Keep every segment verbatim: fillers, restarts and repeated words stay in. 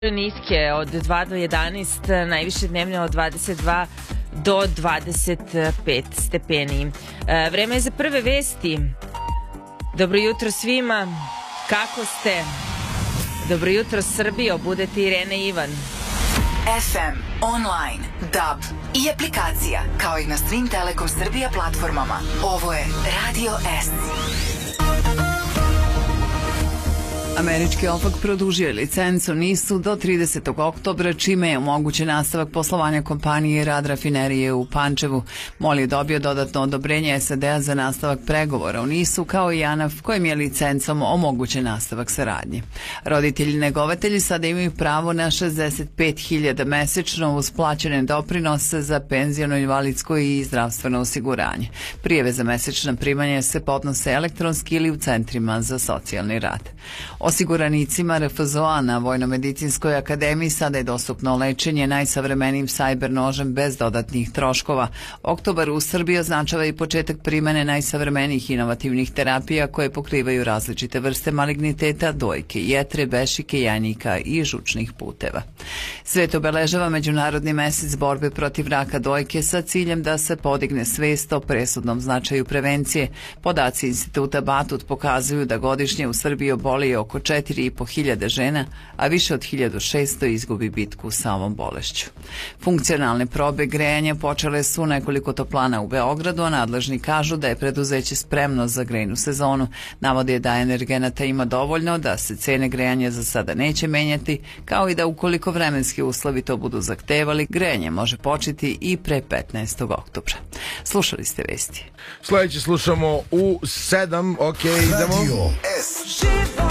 Niske od dva do jedanaest, najviše dnevne od dvadeset dva do dvadeset pet stepeni. Vreme je za prve vesti. Dobro jutro svima. Kako ste? Dobro jutro Srbijo, budete Irena i Ivan. F M, online, D A B i aplikacija, kao i na svim Telekom Srbija platformama. Ovo je Radio S. Američki OPEC produžio je licencu NIS-u do tridesetog oktobra, čime je omogućen nastavak poslovanja kompanije Rad rafinerije u Pančevu. MOL je dobio dodatno odobrenje S A D-a za nastavak pregovora u NIS-u, kao i JANAF, kojim je licencom omogućen nastavak saradnje. Roditelji negovatelji sada imaju pravo na šezdeset pet hiljada mesečno uz plaćene doprinose za penziono, invalidsko i zdravstveno osiguranje. Prijave za mesečna primanja se podnose elektronski ili u centrima za socijalni rad. Osiguranicima R F Z O-a na Vojno-medicinskoj akademiji sada je dostupno lečenje najsavremenijim sajber nožem bez dodatnih troškova. Oktobar u Srbiji označava i početak primene najsavremenijih inovativnih terapija koje pokrivaju različite vrste maligniteta, dojke, jetre, bešike, jajnika i žučnih puteva. Svet obeležava Međunarodni mesec borbe protiv raka dojke sa ciljem da se podigne svest o presudnom značaju prevencije. Podaci instituta Batut pokazuju da godišnje u Srbiji oboli oko četiri i po hiljade žena, a više od hiljadu šesto izgubi bitku sa ovom bolešću. Funkcionalne probe grejanja počele su nekoliko toplana u Beogradu, a nadležni kažu da je preduzeće spremno za grejnu sezonu. Navode da energenata ima dovoljno, da se cene grejanja za sada neće menjati, kao i da ukoliko vremenski uslovi to budu zahtevali, grejanje može početi i pre petnaestog oktobra. Slušali ste vesti. Sljedeće slušamo u sedam, ok, idemo. Radio S.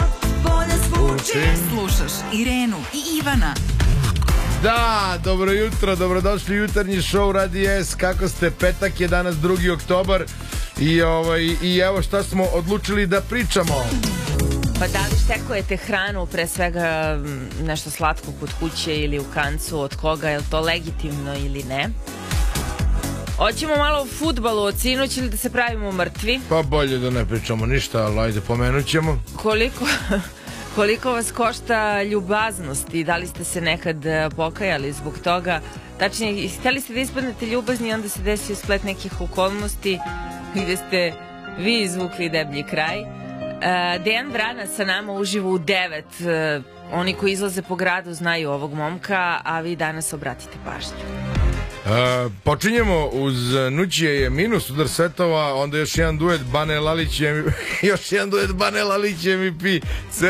Slušaš Irenu i Ivana. Da, dobro jutro, dobrodošli u jutarnji show Radio S. Kako ste? Petak je danas drugi oktobar i, ovaj, i evo šta smo odlučili da pričamo. Pa da li štekujete hranu, pre svega nešto slatko kod kuće ili u kancu, od koga, je li to legitimno ili ne? Hoćemo malo o fudbalu od sinoć ili da se pravimo mrtvi? Pa bolje da ne pričamo ništa, ali ajde pomenut ćemo. Koliko... Koliko vas košta ljubaznost i da li ste se nekad pokajali zbog toga? Tačnije, htjeli ste da ispadnete ljubazni i onda se desio splet nekih okolnosti gde ste vi izvukli deblji kraj. Dejan Vrana sa nama uživo u devet. Oni koji izlaze po gradu znaju ovog momka, a vi danas obratite pažnju. Uh, počinjemo uz Nućije je minus udar setova, onda još jedan duet Bane Lalić još jedan duet Bane Lalić M V P